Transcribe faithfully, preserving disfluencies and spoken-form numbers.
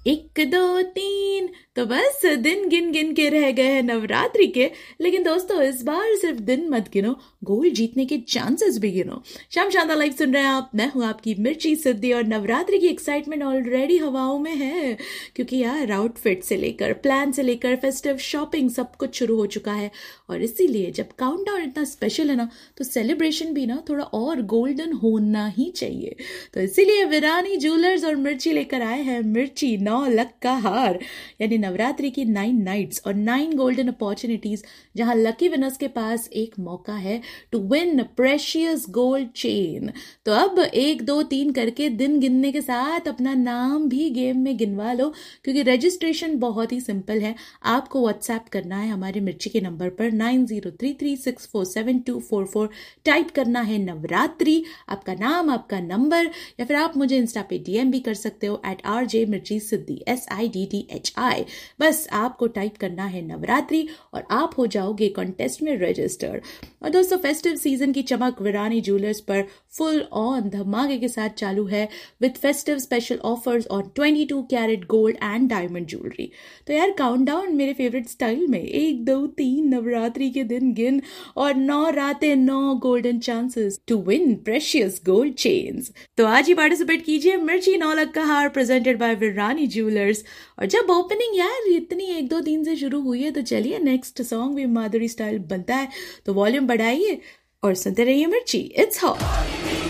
एक दो तीन, तो बस दिन गिन गिन के रह गए हैं नवरात्रि के। लेकिन दोस्तों इस बार सिर्फ दिन मत गिनो, गोल्ड जीतने के चांसेस भी गिनो। शाम शानदार लाइव सुन रहे हैं आप, मैं हूं आपकी मिर्ची सिद्धि और नवरात्रि की एक्साइटमेंट ऑलरेडी हवाओं में है, क्योंकि यार आउटफिट से लेकर प्लान से लेकर फेस्टिव शॉपिंग सब कुछ शुरू हो चुका है। और इसीलिए जब काउंटडाउन इतना स्पेशल है ना, तो सेलिब्रेशन भी ना थोड़ा और गोल्डन होना ही चाहिए। तो इसीलिए विरानी ज्वेलर्स और मिर्ची लेकर आए हैं मिर्ची नौ लक का हार, यानी नवरात्रि की नाइन नाइट्स और नाइन गोल्डन अपॉर्चुनिटीज, जहां लकी विनर्स के पास एक मौका है to win precious gold chain. तो अब एक दो तीन करके दिन गिनने के साथ अपना नाम भी गेम में गिनवा लो, क्योंकि रजिस्ट्रेशन बहुत ही सिंपल है। आपको व्हाट्सएप करना है हमारे मिर्ची के नंबर पर nine zero three three six four seven to four four, type करना है नवरात्रि, आपका नाम आपका नंबर, या फिर आप मुझे इंस्टा पे डीएम भी कर सकते हो एट आर जे मिर्ची सिद्धि, S I D D H I. बस आपको टाइप करना है नवरात्रि और आप हो जाओगे कॉन्टेस्ट में रजिस्टर्ड। और दोस्तों फेस्टिव सीजन की चमक विरानी ज्वेलर्स पर फुल ऑन धमाके के साथ चालू है with festive special offers on twenty two carat gold and diamond jewellery. तो यार काउंटडाउन मेरे फेवरेट स्टाइल में, एक दो तीन नवरात्रि के दिन गिन और नौ रातें नौ golden chances to win precious gold chains. तो आज ही पार्टिसिपेट कीजिए मिर्ची नौ लक का हार प्रेजेंटेड बाय विरानी ज्वेलर्स। और जब ओपनिंग यार इतनी एक दो तीन से शुरू हुई है, तो चलिए नेक्स्ट सॉन्ग भी माधुरी स्टाइल बनता है, तो वॉल्यूम बढ़ाइए और सुनते रहिए मिर्ची, इट्स हॉट।